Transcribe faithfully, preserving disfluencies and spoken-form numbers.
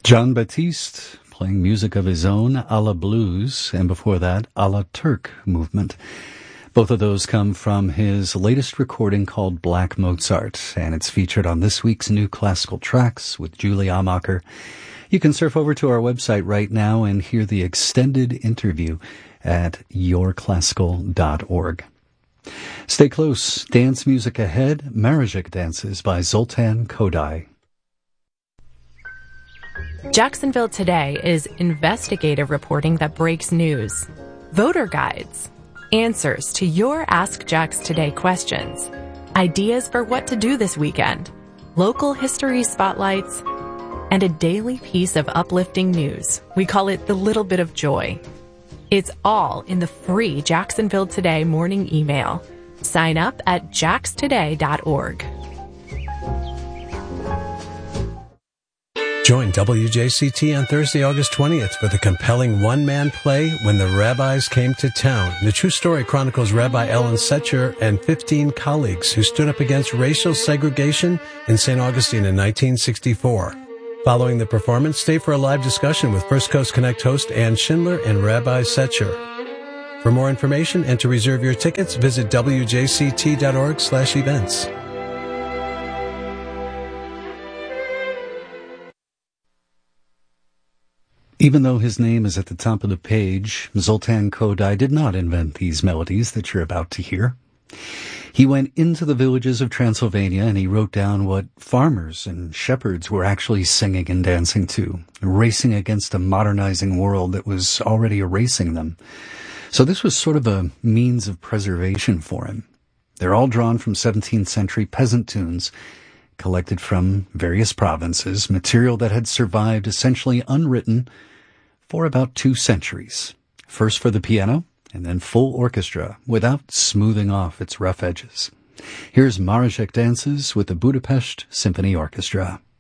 Jon Batiste playing music of his own, a la blues, and before that, a la Turk movement. Both of those come from his latest recording called Black Mozart, and it's featured on this week's New Classical Tracks with Julie Amacher. You can surf over to our website right now and hear the extended interview at your classical dot org. Stay close. Dance music ahead. Marajek Dances by Zoltan Kodály. Jacksonville Today is investigative reporting that breaks news. Voter guides. Answers to your Ask Jax Today questions. Ideas for what to do this weekend. Local history spotlights. And a daily piece of uplifting news. We call it the little bit of joy. It's all in the free Jacksonville Today morning email. Sign up at jax today dot org. Join W J C T on Thursday, August twentieth for the compelling one-man play When the Rabbis Came to Town. The true story chronicles Rabbi Ellen Setcher and fifteen colleagues who stood up against racial segregation in Saint Augustine in nineteen sixty-four. Following the performance, stay for a live discussion with First Coast Connect host Ann Schindler and Rabbi Setcher. For more information and to reserve your tickets, visit w j c t dot org slash events. Even though his name is at the top of the page, Zoltan Kodály did not invent these melodies that you're about to hear. He went into the villages of Transylvania and he wrote down what farmers and shepherds were actually singing and dancing to, racing against a modernizing world that was already erasing them. So this was sort of a means of preservation for him. They're all drawn from seventeenth century peasant tunes, collected from various provinces, material that had survived essentially unwritten for about two centuries. First for the piano, and then full orchestra, without smoothing off its rough edges. Here's Marajek Dances with the Budapest Symphony Orchestra.